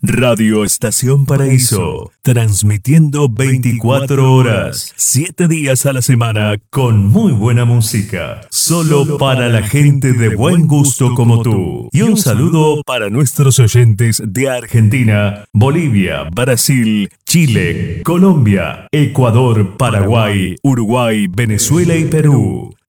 Radio Estación Paraíso, transmitiendo 24 horas, 7 días a la semana con muy buena música, solo para la gente de buen gusto como tú. Y un saludo para nuestros oyentes de Argentina, Bolivia, Brasil, Chile, Colombia, Ecuador, Paraguay, Uruguay, Venezuela y Perú.